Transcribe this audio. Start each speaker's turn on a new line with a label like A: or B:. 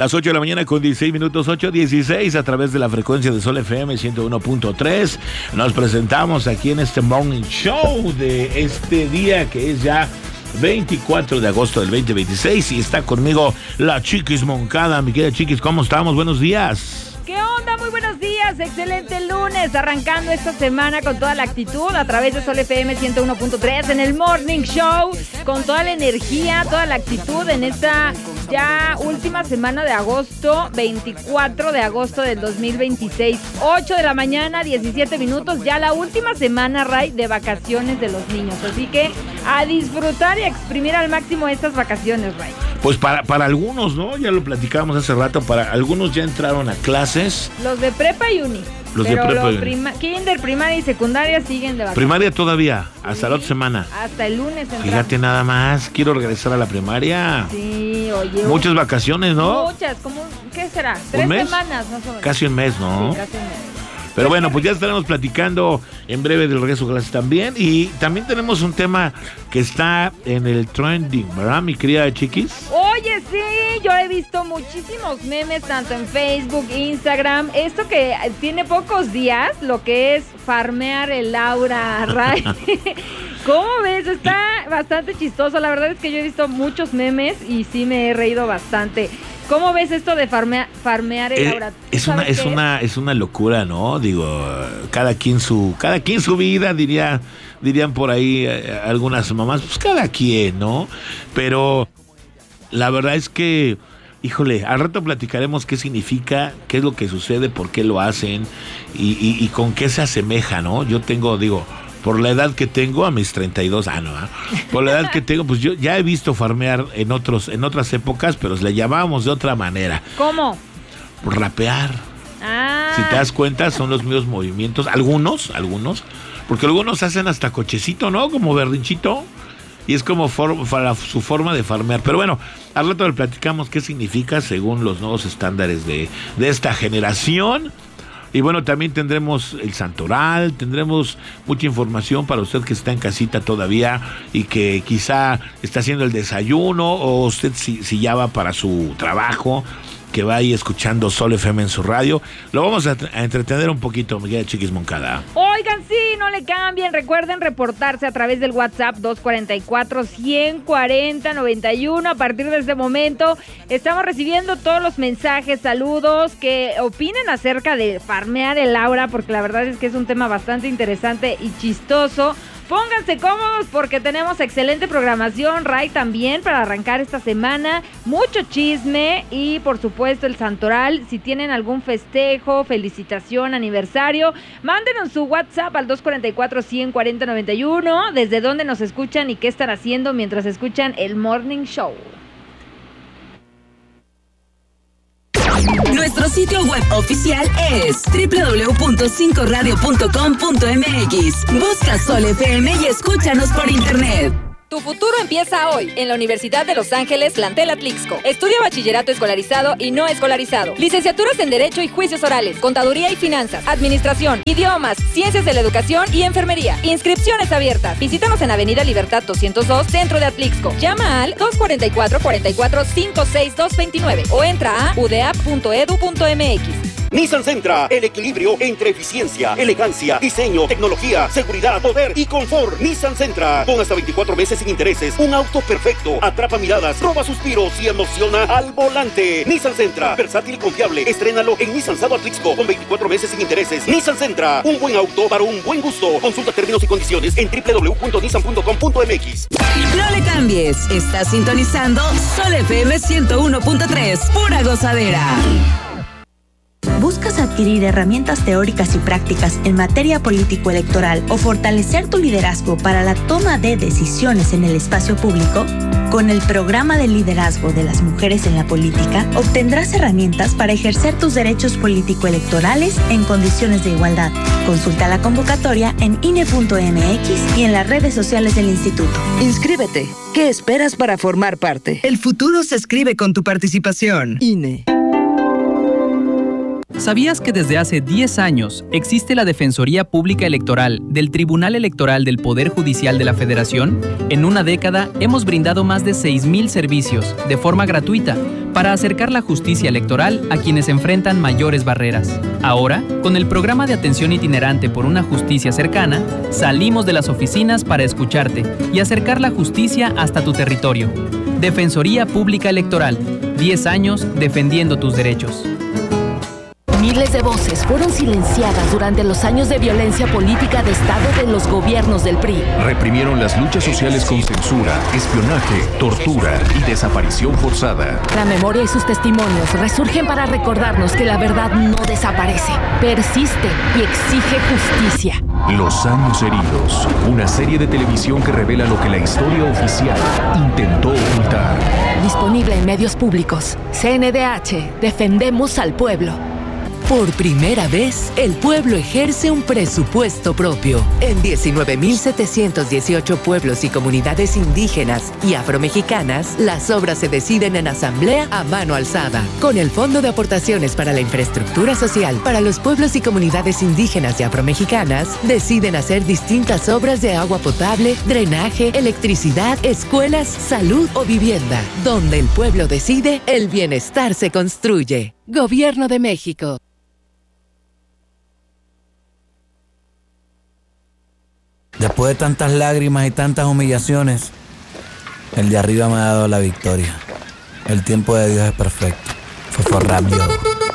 A: Las 8 de la mañana con 16 minutos, 8:16 a través de la frecuencia de Sol FM 101.3. Nos presentamos aquí en este Morning Show de este día que es ya 24 de agosto del 2026 y está conmigo la Chiquis Moncada. Mi querida Chiquis, ¿cómo estamos? Buenos días.
B: ¿Qué onda? Muy buenos días, excelente lunes, arrancando esta semana con toda la actitud a través de Sol FM 101.3 en el Morning Show, con toda la energía, toda la actitud en esta ya última semana de agosto, 24 de agosto del 2026, 8 de la mañana, 17 minutos, ya la última semana, Ray, de vacaciones de los niños, así que a disfrutar y a exprimir al máximo estas vacaciones, Ray.
A: Pues para algunos, ¿no? Ya lo platicábamos hace rato, para algunos ya entraron a clases.
B: Los de prepa y uni.
A: Los
B: pero
A: de prepa y uni.
B: Kinder, primaria y secundaria siguen de vacaciones.
A: Primaria todavía, hasta la otra semana.
B: Hasta el lunes entramos.
A: Fíjate nada más, quiero regresar a la primaria.
B: Sí, oye.
A: Muchas vacaciones, ¿no?
B: Muchas, ¿cómo? ¿Qué será? 3 semanas más o menos.
A: Casi un mes, ¿no?
B: Sí, casi un mes.
A: Pero bueno, pues ya estaremos platicando en breve del regreso a clases también. Y también tenemos un tema que está en el trending, ¿verdad, mi querida Chiquis?
B: Oye, sí, yo he visto muchísimos memes, tanto en Facebook, Instagram. Esto que tiene pocos días, lo que es farmear el aura, Ray. ¿Cómo ves? Está bastante chistoso. La verdad es que yo he visto muchos memes y sí me he reído bastante. ¿Cómo ves esto de farmear el aura?
A: Es una locura, ¿no? Digo, cada quien su vida, dirían por ahí algunas mamás, pues cada quien, ¿no? Pero la verdad es que, híjole, al rato platicaremos qué significa, qué es lo que sucede, por qué lo hacen y con qué se asemeja, ¿no? Yo digo, por la edad que tengo, a mis 32, por la edad que tengo, pues yo ya he visto farmear en otras épocas, pero le llamábamos de otra manera.
B: ¿Cómo?
A: Por rapear. Si te das cuenta, son los mismos movimientos, algunos, porque algunos hacen hasta cochecito, ¿no? Como berrinchito, y es como su forma de farmear. Pero bueno, al rato le platicamos qué significa según los nuevos estándares de esta generación. Y bueno, también tendremos el santoral, tendremos mucha información para usted que está en casita todavía y que quizá está haciendo el desayuno, o usted si ya va para su trabajo, que va ahí escuchando Sol FM en su radio. Lo vamos a entretener un poquito, mi querida Chiquis Moncada.
B: Oigan, sí, no le cambien. Recuerden reportarse a través del WhatsApp 244-140-91. A partir de este momento estamos recibiendo todos los mensajes, saludos, que opinen acerca de farmear el aura, porque la verdad es que es un tema bastante interesante y chistoso. Pónganse cómodos porque tenemos excelente programación, Ray, también para arrancar esta semana. Mucho chisme y, por supuesto, el santoral. Si tienen algún festejo, felicitación, aniversario, mándenos su WhatsApp al 244-140-91. Desde dónde nos escuchan y qué están haciendo mientras escuchan el Morning Show.
C: Nuestro sitio web oficial es www.5radio.com.mx. Busca Sol FM y escúchanos por internet.
D: Tu futuro empieza hoy en la Universidad de Los Ángeles, plantel Atlixco. Estudia bachillerato escolarizado y no escolarizado, licenciaturas en Derecho y Juicios Orales, Contaduría y Finanzas, Administración, Idiomas, Ciencias de la Educación y Enfermería. Inscripciones abiertas. Visítanos en Avenida Libertad 202, Centro de Atlixco. Llama al 244-44-56229 o entra a udap.edu.mx.
E: Nissan Sentra, el equilibrio entre eficiencia, elegancia, diseño, tecnología, seguridad, poder y confort. Nissan Sentra, con hasta 24 meses sin intereses, un auto perfecto, atrapa miradas, roba suspiros y emociona al volante. Nissan Sentra, versátil y confiable, estrénalo en Nissan Sado Atlixco con 24 meses sin intereses. Nissan Sentra, un buen auto para un buen gusto. Consulta términos y condiciones en www.nissan.com.mx.
C: No le cambies, estás sintonizando Sol FM 101.3, pura gozadera.
F: ¿Buscas adquirir herramientas teóricas y prácticas en materia político-electoral o fortalecer tu liderazgo para la toma de decisiones en el espacio público? Con el programa de liderazgo de las mujeres en la política, obtendrás herramientas para ejercer tus derechos político-electorales en condiciones de igualdad. Consulta la convocatoria en INE.mx y en las redes sociales del instituto.
G: Inscríbete. ¿Qué esperas para formar parte? El futuro se escribe con tu participación. INE.
H: ¿Sabías que desde hace 10 años existe la Defensoría Pública Electoral del Tribunal Electoral del Poder Judicial de la Federación? En una década hemos brindado más de 6,000 servicios de forma gratuita para acercar la justicia electoral a quienes enfrentan mayores barreras. Ahora, con el programa de atención itinerante por una justicia cercana, salimos de las oficinas para escucharte y acercar la justicia hasta tu territorio. Defensoría Pública Electoral. 10 años defendiendo tus derechos.
I: Miles de voces fueron silenciadas durante los años de violencia política de Estado de los gobiernos del PRI.
J: Reprimieron las luchas sociales con censura, espionaje, tortura y desaparición forzada.
I: La memoria y sus testimonios resurgen para recordarnos que la verdad no desaparece, persiste y exige justicia.
J: Los años heridos, una serie de televisión que revela lo que la historia oficial intentó ocultar.
I: Disponible en medios públicos. CNDH, defendemos al pueblo.
K: Por primera vez, el pueblo ejerce un presupuesto propio. En 19.718 pueblos y comunidades indígenas y afromexicanas, las obras se deciden en asamblea a mano alzada. Con el Fondo de Aportaciones para la Infraestructura Social para los pueblos y comunidades indígenas y afromexicanas, deciden hacer distintas obras de agua potable, drenaje, electricidad, escuelas, salud o vivienda. Donde el pueblo decide, el bienestar se construye. Gobierno de México.
L: Después de tantas lágrimas y tantas humillaciones, el de arriba me ha dado la victoria. El tiempo de Dios es perfecto. Fue Ramiro.